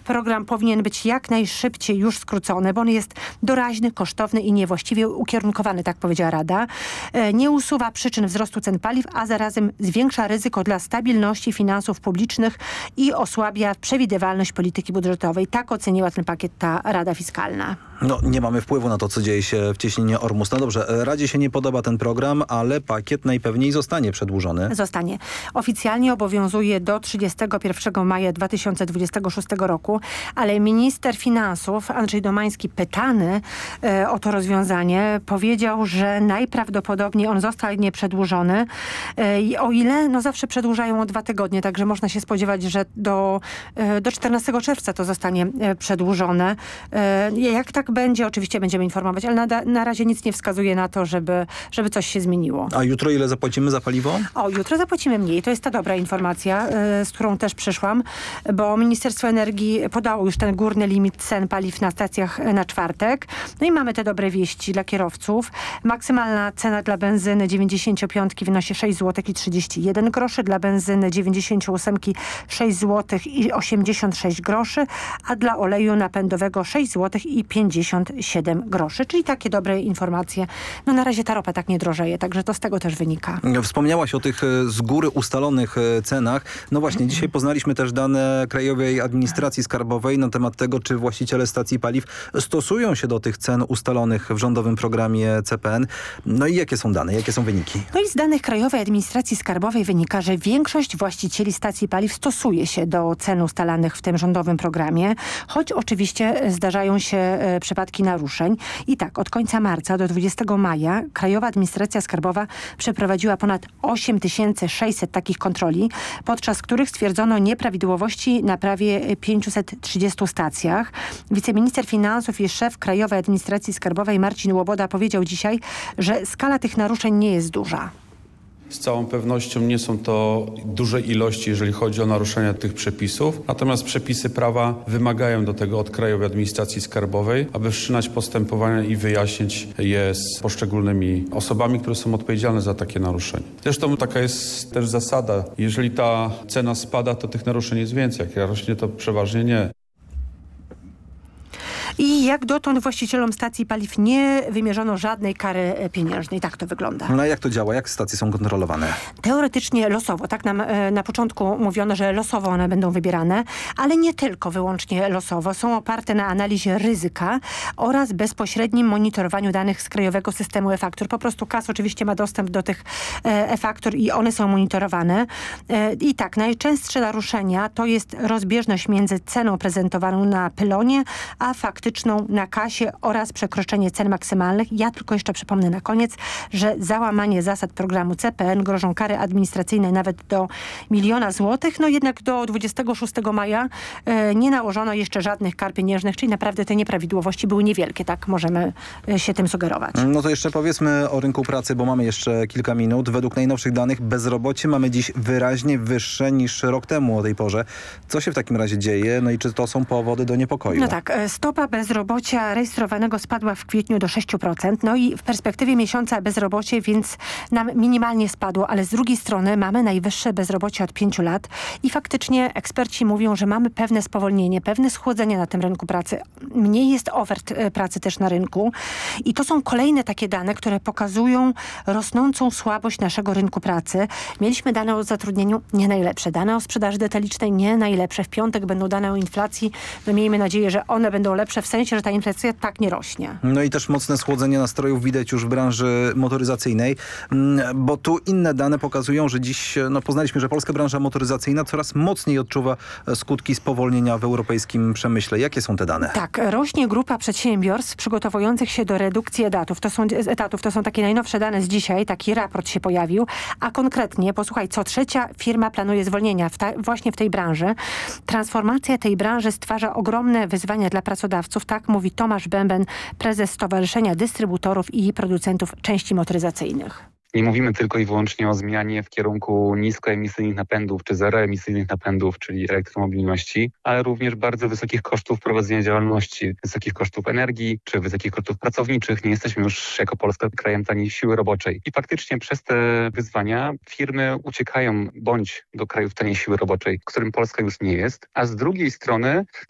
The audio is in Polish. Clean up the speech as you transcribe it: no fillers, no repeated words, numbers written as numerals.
program powinien być jak najszybciej już skrócony, bo on jest doraźny, kosztowny i niewłaściwie ukierunkowany, tak powiedziała Rada. Nie usuwa przyczyn wzrostu cen paliw, a zarazem zwiększa ryzyko dla stabilności finansów publicznych i osłabia przewidywalność polityki budżetowej. Tak oceniła ten pakiet ta Rada Fiskalna. No, nie mamy wpływu na to, co dzieje się w cieśninie Ormus. No dobrze, Radzie się nie podoba ten program, ale pakiet najpewniej zostanie przedłużony. Zostanie. Oficjalnie obowiązuje do 31 maja 2026 roku, ale minister finansów Andrzej Domański, pytany o to rozwiązanie, powiedział, że najprawdopodobniej on zostanie przedłużony. O ile? No zawsze przedłużają o 2 tygodnie, także można się spodziewać, że do 14 czerwca to zostanie przedłużone. Jak tak będzie, oczywiście będziemy informować, ale na razie nic nie wskazuje na to, żeby coś się zmieniło. A jutro ile zapłacimy za paliwo? Jutro zapłacimy mniej. To jest ta dobra informacja, z którą też przyszłam, bo Ministerstwo Energii podało już ten górny limit cen paliw na stacjach na czwartek. No i mamy te dobre wieści dla kierowców. Maksymalna cena dla benzyny 95 wynosi 6 zł i 31 groszy, dla benzyny 98 6 zł i 86 groszy, a dla oleju napędowego 6 zł i 57 groszy. Czyli takie dobre informacje. No na razie ta ropa tak nie drożeje, także to z tego też wynika. Wspomniałaś o tych z góry ustalonych cenach. No właśnie, dzisiaj poznaliśmy też dane Krajowej Administracji Skarbowej na temat tego, czy właściciele stacji paliw stosują się do tych cen ustalonych w rządowym programie CPN. No i jakie są dane, jakie są wyniki? No i z danych Krajowej Administracji Skarbowej wynika, że większość właścicieli stacji paliw stosuje się do cen ustalanych w tym rządowym programie, choć oczywiście zdarzają się przypadki naruszeń. I tak, od końca marca do 20 maja Krajowa Administracja Skarbowa przeprowadziła ponad 8600 takich kontroli, podczas których stwierdzono nieprawidłowości na prawie 530 stacjach. Wiceminister finansów i szef Krajowej Administracji Skarbowej Marcin Łoboda powiedział dzisiaj, że skala tych naruszeń nie jest duża. Z całą pewnością nie są to duże ilości, jeżeli chodzi o naruszenia tych przepisów. Natomiast przepisy prawa wymagają do tego od Krajowej Administracji Skarbowej, aby wszczynać postępowania i wyjaśnić je z poszczególnymi osobami, które są odpowiedzialne za takie naruszenia. Zresztą taka jest też zasada. Jeżeli ta cena spada, to tych naruszeń jest więcej. Jak rośnie, to przeważnie nie. I jak dotąd właścicielom stacji paliw nie wymierzono żadnej kary pieniężnej. Tak to wygląda. No a jak to działa? Jak stacje są kontrolowane? Teoretycznie losowo. Tak nam na początku mówiono, że losowo one będą wybierane, ale nie tylko wyłącznie losowo. Są oparte na analizie ryzyka oraz bezpośrednim monitorowaniu danych z Krajowego Systemu e-Faktur. Po prostu KAS oczywiście ma dostęp do tych e-faktur i one są monitorowane. I tak, najczęstsze naruszenia to jest rozbieżność między ceną prezentowaną na pylonie, a faktyczną na kasie oraz przekroczenie cen maksymalnych. Ja tylko jeszcze przypomnę na koniec, że za łamanie zasad programu CPN grożą kary administracyjne nawet do 1 000 000 złotych. No jednak do 26 maja nie nałożono jeszcze żadnych kar pieniężnych, czyli naprawdę te nieprawidłowości były niewielkie, tak możemy się tym sugerować. No to jeszcze powiedzmy o rynku pracy, bo mamy jeszcze kilka minut. Według najnowszych danych bezrobocie mamy dziś wyraźnie wyższe niż rok temu o tej porze. Co się w takim razie dzieje? No i czy to są powody do niepokoju? No tak, stopa bezrobocia rejestrowanego spadła w kwietniu do 6%. No i w perspektywie miesiąca bezrobocie więc nam minimalnie spadło, ale z drugiej strony mamy najwyższe bezrobocie od 5 lat i faktycznie eksperci mówią, że mamy pewne spowolnienie, pewne schłodzenie na tym rynku pracy. Mniej jest ofert pracy też na rynku i to są kolejne takie dane, które pokazują rosnącą słabość naszego rynku pracy. Mieliśmy dane o zatrudnieniu nie najlepsze, dane o sprzedaży detalicznej nie najlepsze. W piątek będą dane o inflacji. No miejmy nadzieję, że one będą lepsze w sensie, że ta inflacja tak nie rośnie. No i też mocne schłodzenie nastrojów widać już w branży motoryzacyjnej, bo tu inne dane pokazują, że dziś poznaliśmy, że polska branża motoryzacyjna coraz mocniej odczuwa skutki spowolnienia w europejskim przemyśle. Jakie są te dane? Tak, rośnie grupa przedsiębiorstw przygotowujących się do redukcji etatów. To są takie najnowsze dane z dzisiaj, taki raport się pojawił, a konkretnie, posłuchaj, co trzecia firma planuje zwolnienia właśnie w tej branży. Transformacja tej branży stwarza ogromne wyzwania dla pracodawców, tak mówi Tomasz Bęben, prezes Stowarzyszenia Dystrybutorów i Producentów Części Motoryzacyjnych. Nie mówimy tylko i wyłącznie o zmianie w kierunku niskoemisyjnych napędów czy zeroemisyjnych napędów, czyli elektromobilności, ale również bardzo wysokich kosztów prowadzenia działalności, wysokich kosztów energii czy wysokich kosztów pracowniczych. Nie jesteśmy już jako Polska krajem taniej siły roboczej. I faktycznie przez te wyzwania firmy uciekają bądź do krajów taniej siły roboczej, którym Polska już nie jest, a z drugiej strony